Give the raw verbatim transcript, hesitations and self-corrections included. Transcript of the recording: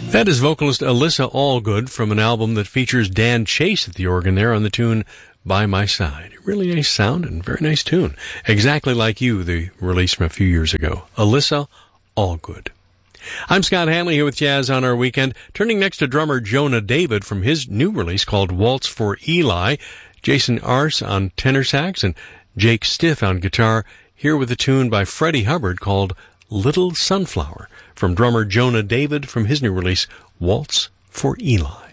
That is vocalist Alyssa Allgood from an album that features Dan Chase at the organ there on the tune By My Side. Really nice sound and very nice tune. Exactly Like You, the release from a few years ago. Alyssa Allgood. I'm Scott Hanley here with Jazz on Our Weekend. Turning next to drummer Jonah David from his new release called Waltz for Eli. Jason Arce on tenor sax and Jake Stiff on guitar. Here with a tune by Freddie Hubbard called Little Sunflower from drummer Jonah David from his new release, Waltz for Eli.